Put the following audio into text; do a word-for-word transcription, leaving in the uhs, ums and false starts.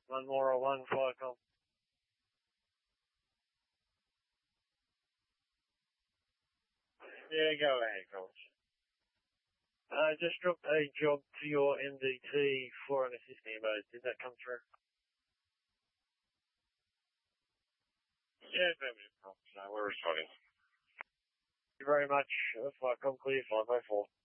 One more or one Flycom. Yeah, go ahead, Coach. Uh, just dropped a job to your M D T for an assistant base. Did that come through? Yeah, permanent. No, we're responding. Thank you very much. Flycom clear, five oh four.